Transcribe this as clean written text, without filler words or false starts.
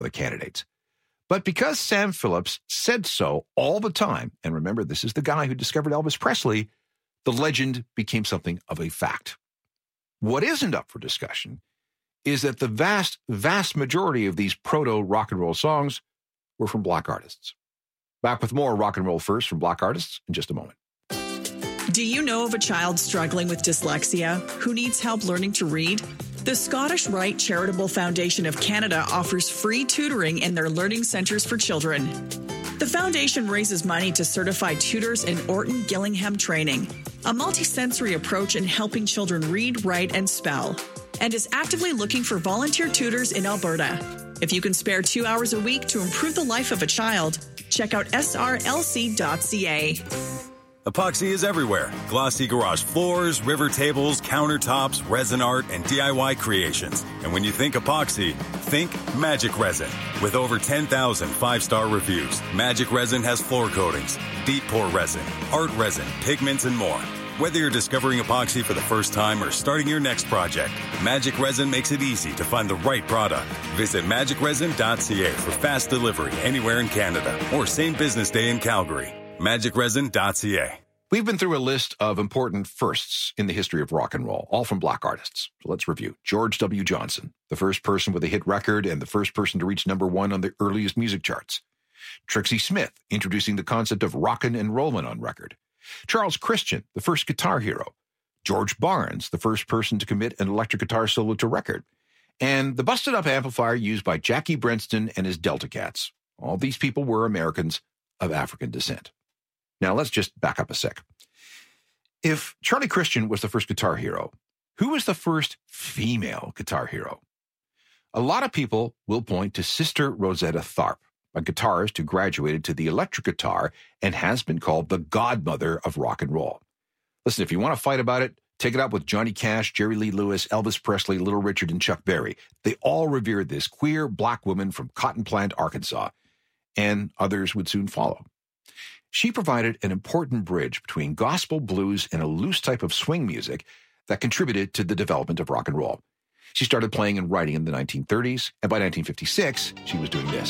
of the candidates. But because Sam Phillips said so all the time, and remember, this is the guy who discovered Elvis Presley, the legend became something of a fact. What isn't up for discussion is that the vast, vast majority of these proto-rock and roll songs were from black artists. Back with more Rock and Roll First from black artists in just a moment. Do you know of a child struggling with dyslexia who needs help learning to read? The Scottish Rite Charitable Foundation of Canada offers free tutoring in their learning centres for children. The foundation raises money to certify tutors in Orton Gillingham training, a multisensory approach in helping children read, write, and spell, and is actively looking for volunteer tutors in Alberta. If you can spare 2 hours a week to improve the life of a child, check out srlc.ca. Epoxy is everywhere. Glossy garage floors, river tables, countertops, resin art, and DIY creations. And when you think epoxy, think Magic Resin. With over 10,000 five-star reviews, Magic Resin has floor coatings, deep pour resin, art resin, pigments, and more. Whether you're discovering epoxy for the first time or starting your next project, Magic Resin makes it easy to find the right product. Visit magicresin.ca for fast delivery anywhere in Canada or same business day in Calgary. magicresin.ca. We've been through a list of important firsts in the history of rock and roll, all from black artists. So let's review. George W. Johnson, the first person with a hit record and the first person to reach #1 on the earliest music charts. Trixie Smith, introducing the concept of rockin' and rollin' on record. Charles Christian, the first guitar hero. George Barnes, the first person to commit an electric guitar solo to record. And the busted-up amplifier used by Jackie Brenston and his Delta Cats. All these people were Americans of African descent. Now, let's just back up a sec. If Charlie Christian was the first guitar hero, who was the first female guitar hero? A lot of people will point to Sister Rosetta Tharpe, a guitarist who graduated to the electric guitar and has been called the godmother of rock and roll. Listen, if you want to fight about it, take it up with Johnny Cash, Jerry Lee Lewis, Elvis Presley, Little Richard, and Chuck Berry. They all revered this queer black woman from Cotton Plant, Arkansas, and others would soon follow. She provided an important bridge between gospel, blues, and a loose type of swing music that contributed to the development of rock and roll. She started playing and writing in the 1930s, and by 1956, she was doing this.